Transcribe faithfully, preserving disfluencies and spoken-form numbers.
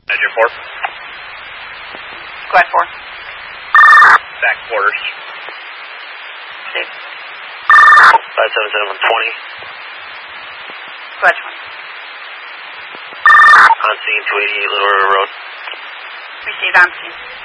Engine four. Squad four. Back quarters. Six. five seven seven one twenty. Squad twenty. On scene two eighty-eight Little River Road. Received on scene.